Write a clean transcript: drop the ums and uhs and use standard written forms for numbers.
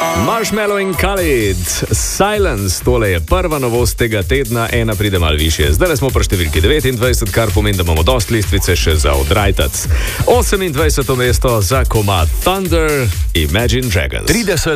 Marshmallow in Khalid, Silence, tole je prva novost tega tedna, ena pride malo višje. Zdaj smo pri številki 29, kar pomeni, da imamo dost listvice še za odrajtac. 28. mesto za komad Thunder, Imagine Dragons. 30.